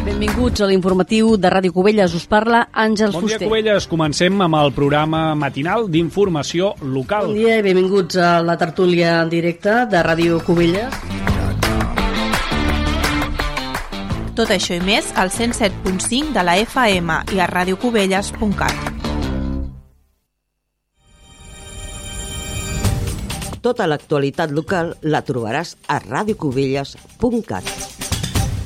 Benvinguts a l'informatiu de Ràdio Cubelles. Us parla Àngels Fuster. Bon dia, Cubelles. Comencem amb el programa matinal d'informació local. Bon dia i benvinguts a la tertúlia en directe de Ràdio Cubelles. Tot això i més al 107.5 de la FM i a radiocubelles.cat. Tota l'actualitat local la trobaràs a radiocubelles.cat.